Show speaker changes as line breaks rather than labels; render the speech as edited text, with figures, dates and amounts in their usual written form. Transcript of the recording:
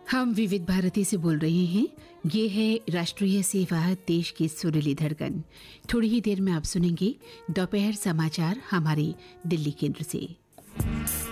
हम विविध भारती से बोल रहे हैं। ये है राष्ट्रीय सेवा, देश की सुरीली धड़कन। थोड़ी ही देर में आप सुनेंगे दोपहर समाचार हमारे दिल्ली केंद्र से।